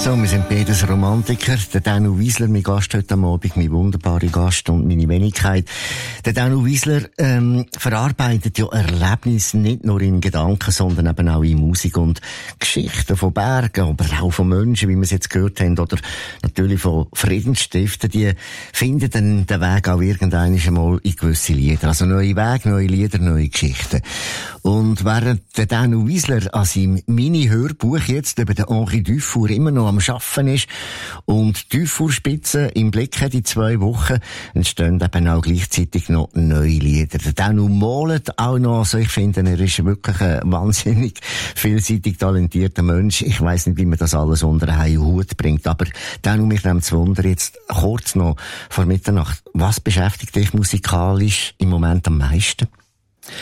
So, wir sind beides Romantiker. Der Danu Wiesler, mein Gast heute am Abend, mein wunderbarer Gast und meine Wenigkeit. Der Danu Wiesler verarbeitet ja Erlebnisse nicht nur in Gedanken, sondern eben auch in Musik und Geschichten von Bergen, aber auch von Menschen, wie wir es jetzt gehört haben, oder natürlich von Friedensstiften. Die finden dann den Weg auch irgendwann einmal in gewisse Lieder. Also neue Wege, neue Lieder, neue Geschichten. Und während der Danu Wiesler an seinem Mini-Hörbuch jetzt über den Henri Dufour immer noch am Schaffen ist und die Dufour-Spitze im Blick hat in 2 Wochen, entstehen eben auch gleichzeitig noch neue Lieder. Der Danu malt auch noch, also ich finde, er ist wirklich ein wahnsinnig vielseitig talentierter Mensch. Ich weiss nicht, wie man das alles unter einen Hut bringt, aber Danu, mich nimmt es Wunder, jetzt kurz noch vor Mitternacht, was beschäftigt dich musikalisch im Moment am meisten?